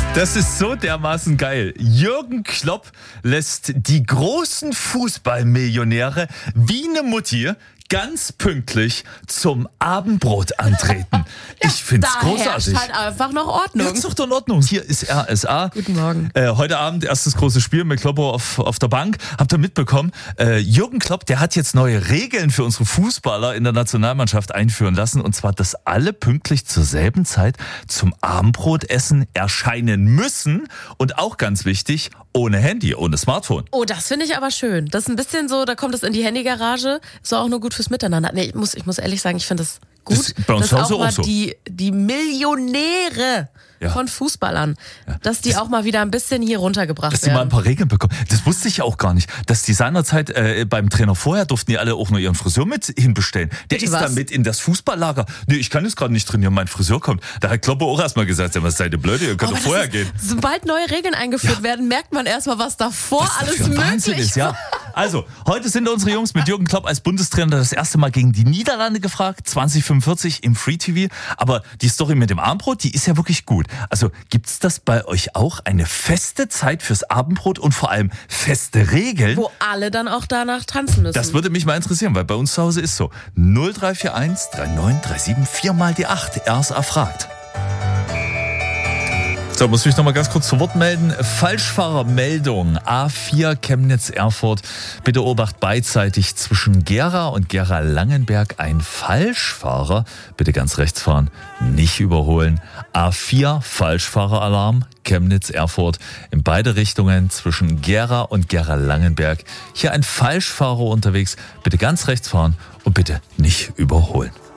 Das ist so dermaßen geil. Jürgen Klopp lässt die großen Fußballmillionäre wie eine Mutti ganz pünktlich zum Abendbrot antreten. Ich finde es großartig. Da herrscht halt einfach noch Ordnung. Ja, ist doch in Ordnung. Hier ist RSA. Guten Morgen. Heute Abend erstes großes Spiel mit Kloppo auf der Bank. Habt ihr mitbekommen? Jürgen Klopp, der hat jetzt neue Regeln für unsere Fußballer in der Nationalmannschaft einführen lassen. Und zwar, dass alle pünktlich zur selben Zeit zum Abendbrotessen erscheinen müssen. Und auch ganz wichtig, ohne Handy, ohne Smartphone. Oh, das finde ich aber schön. Das ist ein bisschen so, da kommt es in die Handygarage. Ist auch nur gut fürs Miteinander. Nee, ich muss ehrlich sagen, ich finde das gut, Das ist bei uns dass zu Hause auch mal auch so. die Millionäre von Fußballern, dass die auch mal wieder ein bisschen hier runtergebracht Dass die mal ein werden. paar Regeln bekommen. Das wusste ich ja auch gar nicht. Dass die seinerzeit beim Trainer vorher durften die alle auch nur ihren Friseur mit hinbestellen. Der Bitte ist was? dann mit in das Fußballlager. Nee, ich kann jetzt gerade nicht trainieren, mein Friseur kommt. Da hat Kloppe auch erstmal gesagt, ja, was seid ihr blöde, ihr könnt doch vorher gehen. Sobald neue Regeln eingeführt werden, merkt man erstmal, was davor Was das alles für ein Wahnsinn möglich ist, ja. Also, heute sind unsere Jungs mit Jürgen Klopp als Bundestrainer das erste Mal gegen die Niederlande gefragt, 2045 im Free TV. Aber die Story mit dem Abendbrot, die ist ja wirklich gut. Also, gibt's das bei euch auch? Eine feste Zeit fürs Abendbrot und vor allem feste Regeln? wo alle dann auch danach tanzen müssen. Das würde mich mal interessieren, weil bei uns zu Hause ist so. 0341 3937 4 mal die 8. RSA fragt. So, muss mich noch mal ganz kurz zu Wort melden. Falschfahrermeldung A4 Chemnitz-Erfurt. Bitte Obacht beidseitig zwischen Gera und Gera-Langenberg ein Falschfahrer. Bitte ganz rechts fahren, nicht überholen. A4 Falschfahreralarm Chemnitz-Erfurt. In beide Richtungen zwischen Gera und Gera-Langenberg. Hier ein Falschfahrer unterwegs. Bitte ganz rechts fahren und bitte nicht überholen.